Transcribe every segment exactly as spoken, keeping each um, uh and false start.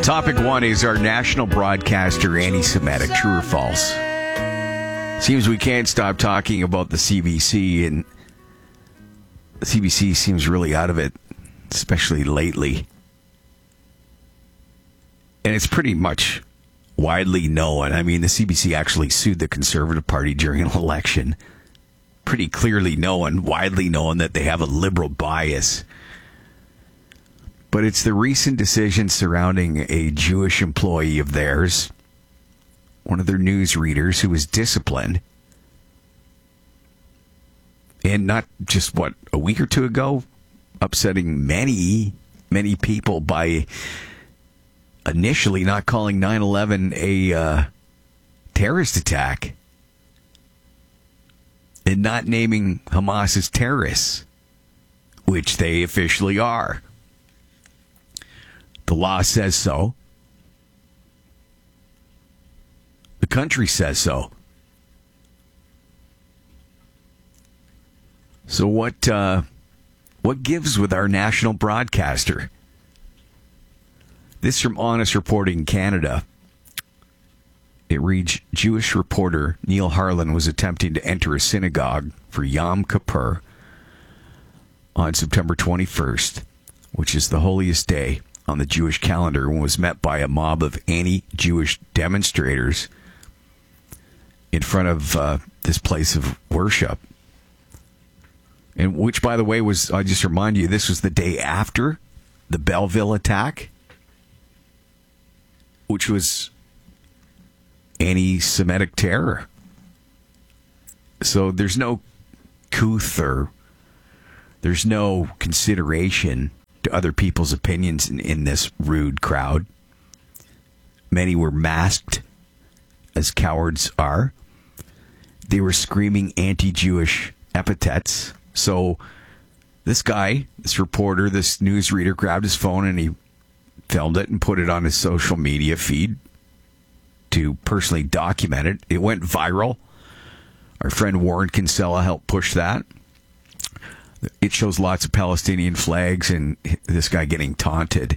Topic one is our national broadcaster anti-Semitic, true or false? Seems we can't stop talking about the C B C, and the C B C seems really out of it, especially lately. And it's pretty much widely known. I mean, the C B C actually sued the Conservative Party during an election. Pretty clearly known, widely known that they have a liberal bias. But it's the recent decision surrounding a Jewish employee of theirs, one of their news readers, who was disciplined. And not just, what, a week or two ago, upsetting many, many people by initially not calling nine eleven a uh, terrorist attack and not naming Hamas as terrorists, which they officially are. The law says so. The country says so. So what uh, what gives with our national broadcaster? This from Honest Reporting Canada. It reads, Jewish reporter Neil Harlan was attempting to enter a synagogue for Yom Kippur on September twenty-first, which is the holiest day on the Jewish calendar, and was met by a mob of anti-Jewish demonstrators in front of uh, this place of worship. And which, by the way, was, I just remind you, this was the day after the Belleville attack, which was anti-Semitic terror. So there's no couth or there's no consideration to other people's opinions in, in this rude crowd. Many were masked, as cowards are. They were screaming anti-Jewish epithets. So this guy, this reporter, this newsreader grabbed his phone and he filmed it and put it on his social media feed to personally document it. It went viral. Our friend Warren Kinsella helped push that. It shows lots of Palestinian flags and this guy getting taunted,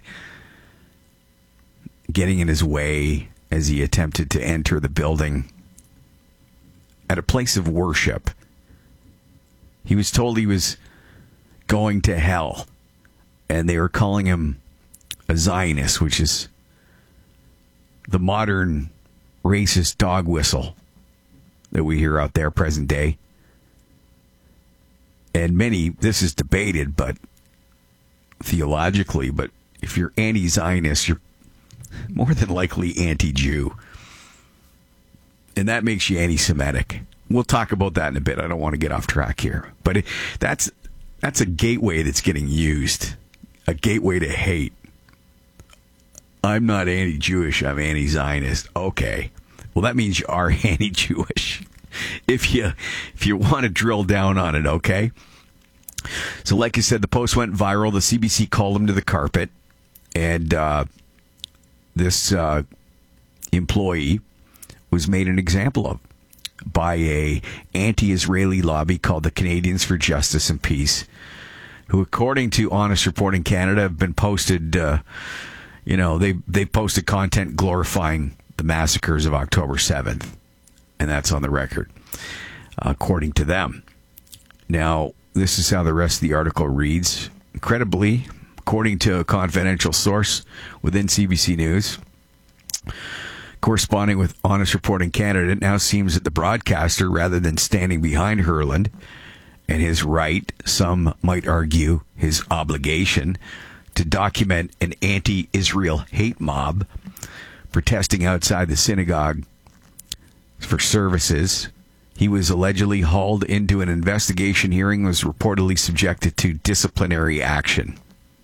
getting in his way as he attempted to enter the building at a place of worship. He was told he was going to hell, and they were calling him a Zionist, which is the modern racist dog whistle that we hear out there present day. And many, this is debated, but theologically, but if you're anti-Zionist, you're more than likely anti-Jew. And that makes you anti-Semitic. We'll talk about that in a bit. I don't want to get off track here. But it, that's that's a gateway that's getting used. A gateway to hate. I'm not anti-Jewish, I'm anti-Zionist. Okay. Well, that means you are anti-Jewish. If you if you want to drill down on it, okay? So like I said, the post went viral. The C B C called him to the carpet. And uh, this uh, employee was made an example of by a anti-Israeli lobby called the Canadians for Justice and Peace, who, according to Honest Reporting Canada, have been posted, uh, you know, they they posted content glorifying the massacres of October seventh. And that's on the record, uh, according to them. Now, this is how the rest of the article reads. Incredibly, according to a confidential source within C B C News, corresponding with Honest Reporting Canada, it now seems that the broadcaster, rather than standing behind Harlan and his right, some might argue his obligation, to document an anti-Israel hate mob protesting outside the synagogue for services, he was allegedly hauled into an investigation hearing, was reportedly subjected to disciplinary action.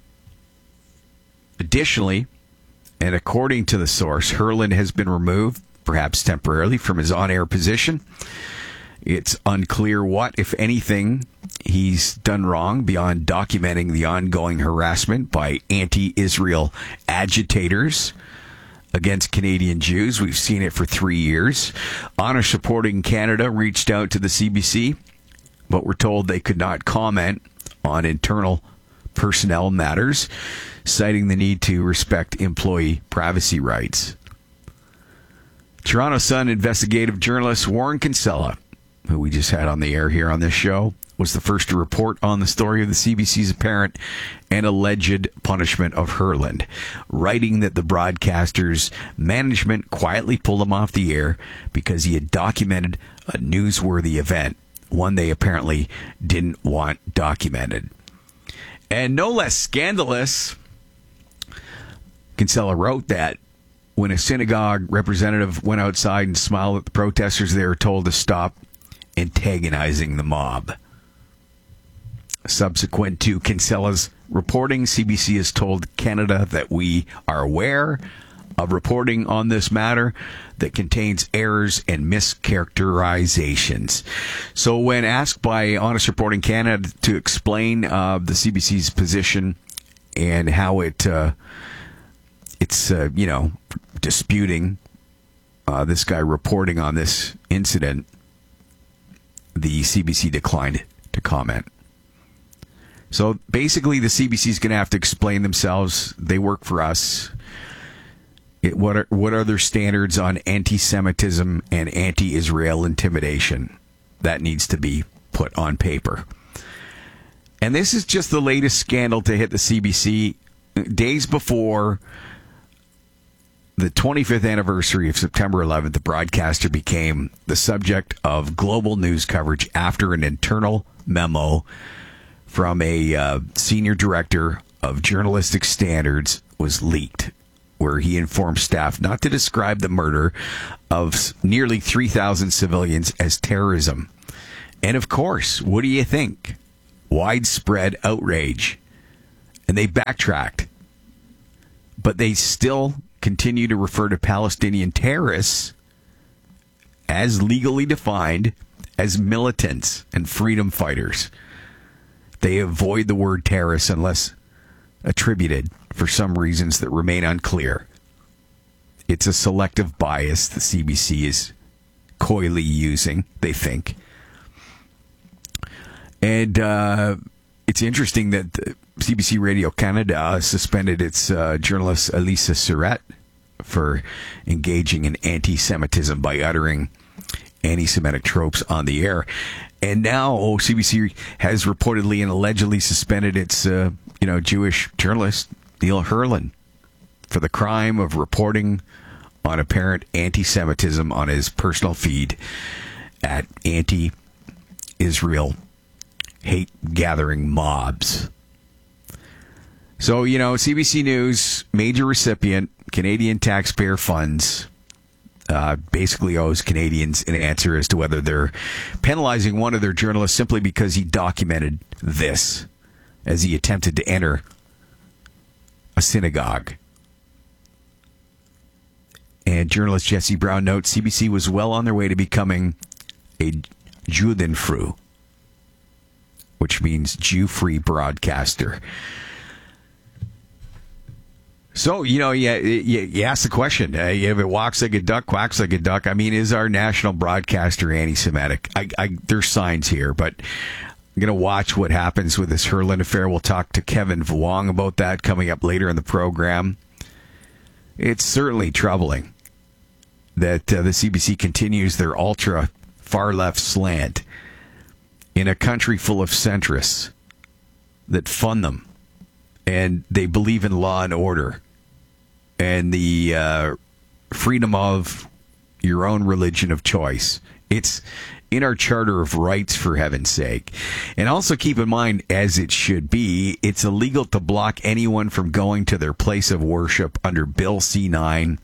Additionally, and according to the source, Harlan has been removed, perhaps temporarily, from his on-air position. It's unclear what, if anything, he's done wrong beyond documenting the ongoing harassment by anti-Israel agitators against Canadian Jews. We've seen it for three years. Honest Reporting Canada reached out to the C B C, but were told they could not comment on internal personnel matters, citing the need to respect employee privacy rights. Toronto Sun investigative journalist Warren Kinsella, who we just had on the air here on this show, was the first to report on the story of the C B C's apparent and alleged punishment of Herland, writing that the broadcaster's management quietly pulled him off the air because he had documented a newsworthy event, one they apparently didn't want documented. And no less scandalous, Kinsella wrote that when a synagogue representative went outside and smiled at the protesters, they were told to stop antagonizing the mob. Subsequent to Kinsella's reporting, C B C has told Canada that we are aware of reporting on this matter that contains errors and mischaracterizations. So when asked by Honest Reporting Canada to explain uh, the C B C's position and how it uh, it's, uh, you know, disputing uh, this guy reporting on this incident, the C B C declined to comment. So basically, the C B C is going to have to explain themselves. They work for us. It, what are what are their standards on anti-Semitism and anti-Israel intimidation? That needs to be put on paper. And this is just the latest scandal to hit the C B C days before the twenty-fifth anniversary of September eleventh. The broadcaster became the subject of global news coverage after an internal memo from a uh, senior director of journalistic standards was leaked, where he informed staff not to describe the murder of nearly three thousand civilians as terrorism. And of course, what do you think? Widespread outrage. And they backtracked. But they still continue to refer to Palestinian terrorists as legally defined as militants and freedom fighters. They avoid the word terrorist unless attributed for some reasons that remain unclear. It's a selective bias the C B C is coyly using, they think. And uh, it's interesting that the C B C Radio Canada suspended its uh, journalist Elisa Surratt for engaging in anti-Semitism by uttering anti-Semitic tropes on the air. And now C B C has reportedly and allegedly suspended its, uh, you know, Jewish journalist Neil Herland for the crime of reporting on apparent anti-Semitism on his personal feed at anti-Israel hate-gathering mobs. So, you know, C B C News, major recipient, Canadian taxpayer funds, Uh, basically owes Canadians an answer as to whether they're penalizing one of their journalists simply because he documented this as he attempted to enter a synagogue. And journalist Jesse Brown notes C B C was well on their way to becoming a Judenfree, which means Jew-free broadcaster. So, you know, you, you, you ask the question, uh, if it walks like a duck, quacks like a duck, I mean, is our national broadcaster anti-Semitic? I, I, there's signs here, but I'm going to watch what happens with this Herland affair. We'll talk to Kevin Vuong about that coming up later in the program. It's certainly troubling that uh, the C B C continues their ultra far-left slant in a country full of centrists that fund them, and they believe in law and order and the uh, freedom of your own religion of choice. It's in our Charter of Rights, for heaven's sake. And also keep in mind, as it should be, it's illegal to block anyone from going to their place of worship under Bill C nine.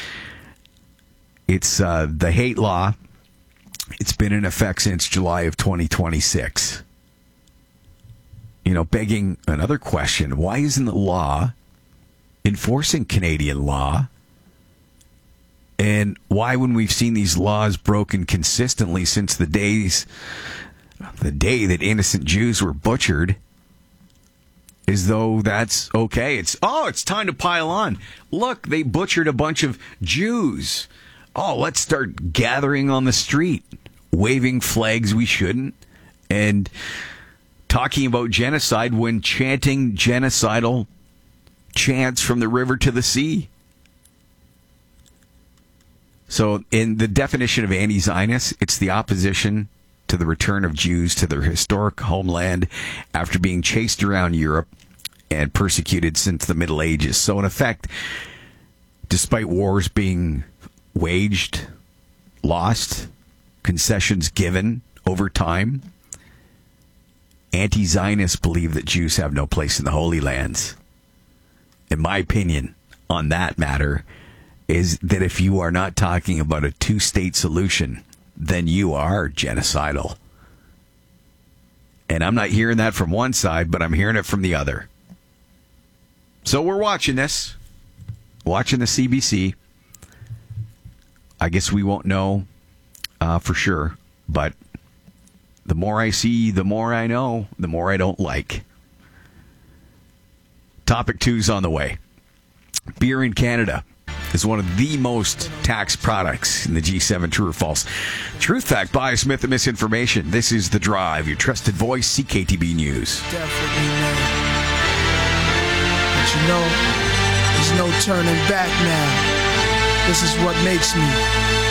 It's uh, the hate law. It's been in effect since July of twenty twenty-six. You know, begging another question, why isn't the law enforcing Canadian law? And why, when we've seen these laws broken consistently since the days, the day that innocent Jews were butchered, as though that's okay? It's, oh, it's time to pile on. Look, they butchered a bunch of Jews. Oh, let's start gathering on the street, waving flags we shouldn't, and talking about genocide when chanting genocidal chants from the river to the sea. So in the definition of anti-Zionist, it's the opposition to the return of Jews to their historic homeland after being chased around Europe and persecuted since the Middle Ages. So in effect, despite wars being waged, lost, concessions given over time, anti-Zionists believe that Jews have no place in the Holy Lands. And my opinion on that matter is that if you are not talking about a two-state solution, then you are genocidal. And I'm not hearing that from one side, but I'm hearing it from the other. So we're watching this, watching the C B C. I guess we won't know uh, for sure, but the more I see, the more I know, the more I don't like. Topic two's on the way. Beer in Canada is one of the most taxed products in the G seven. True or false? Truth, fact, bias, myth, and misinformation. This is The Drive, your trusted voice, C K T B News. Definitely, man. But you know, there's no turning back now. This is what makes me